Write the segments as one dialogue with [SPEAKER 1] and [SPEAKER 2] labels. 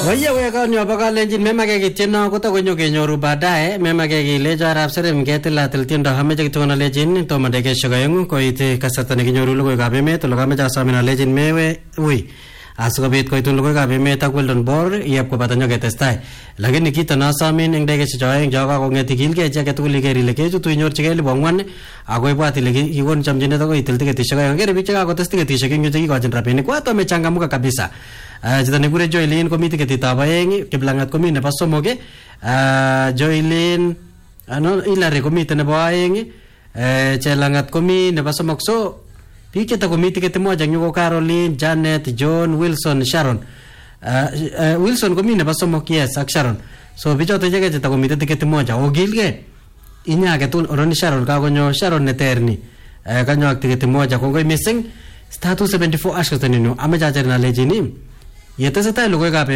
[SPEAKER 1] Oye weka nyo bakalenjin memake kitieno kotakonyo kenyoru baadaye memake kilecho arap serem ketilatil tiendo ameche kitikono lejin tomo dekeshek aengu koit kasarta nekinyoru logoiwekab emet ole kameche asomin alejin mewe asikobit koitun logoiwekab emet ak Weldon Bor yep kobata nyoketestai lakini kito nasomin eng dakikaishek aeng cho kakong'et ikilgei icheket tugul iker ile kechutu inyorchigei 4,000 ako ibwat ile kikon chamchinet akoi itil tiketishek aeng kere biik chekakotes tiketishek eng yu chekikochin rabinik wamechangamuka kabisa. Chito nekure Joylin komi tiketitab aeng, Kiplangat komi nebo somok, Joylin Hilary komite nebo aeng, Chelangat komi nebo somok. So biik chetakomi tiketi moja eng yu ko Caroline, Janet, John, Wilson, Sharon. Wilson komi nebo somok, yes, ak Sharon. So bichoto icheket chetakomite tiketi moja okilgei inyake tun oroni Sharon kakonyo Sharon neterni kanyo ak tiketi moja kongoi missing status 74 ashkoteninu ameche acherin alejini yetesetai logoiwekab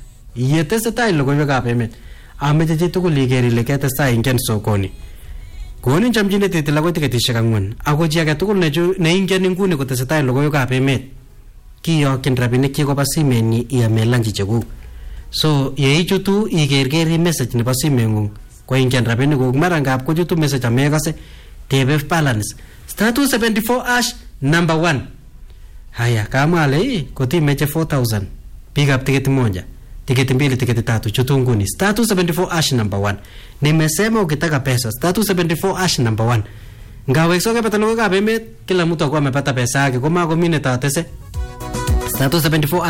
[SPEAKER 1] emet ameche chitugul iker ile ketestai ingen sokoni konin chamchinet itil akoi tiketishek 4 ako chi age tugul neingen inguni kotesetai logoiwekab emet kiyokyin rabinik chikoba simenyi iame lunch chekuk. So yeichutu ikerkeri message nebo simeng'ung koingen rabinikuk mara ngap kochutu message amekase tebe balance status 74 number 1. Haya kama ale kotimeche 4,000 piga tiketi moja, tiketi mbili, tiketi tatu chutu nguni status 74 number 1. Nimesema ukitaka pesa status 74 number 1. Ngawe soka pata logoiwekab emet kila mtu akuwa amepata pesa yake koma komine tatese status 74